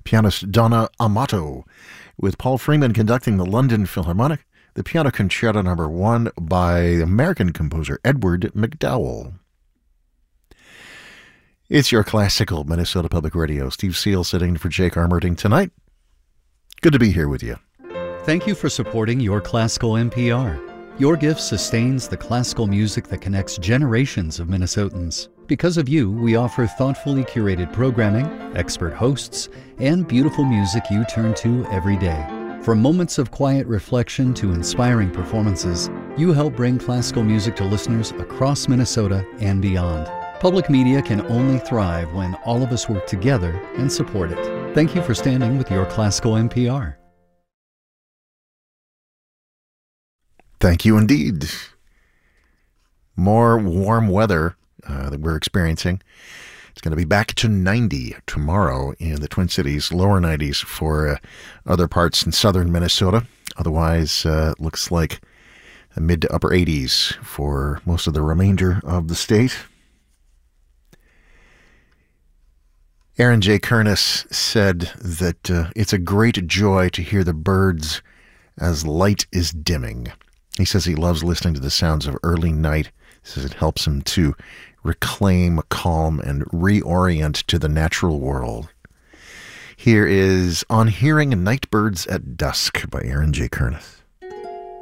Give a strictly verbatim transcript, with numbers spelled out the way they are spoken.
pianist Donna Amato, with Paul Freeman conducting the London Philharmonic, the Piano Concerto Number One by American composer Edward McDowell. It's your classical Minnesota Public Radio. Steve Seal sitting in for Jake Armerding tonight. Good to be here with you. Thank you for supporting Your Classical N P R. Your gift sustains the classical music that connects generations of Minnesotans. Because of you, we offer thoughtfully curated programming, expert hosts, and beautiful music you turn to every day. From moments of quiet reflection to inspiring performances, you help bring classical music to listeners across Minnesota and beyond. Public media can only thrive when all of us work together and support it. Thank you for standing with Your Classical N P R. Thank you indeed. More warm weather uh, that we're experiencing. It's going to be back to ninety tomorrow in the Twin Cities, lower nineties for uh, other parts in southern Minnesota. Otherwise, uh, looks like a mid to upper eighties for most of the remainder of the state. Aaron J. Kernis said that uh, it's a great joy to hear the birds as light is dimming. He says he loves listening to the sounds of early night. He says it helps him to reclaim calm and reorient to the natural world. Here is On Hearing Night Birds at Dusk by Aaron J. Kernis.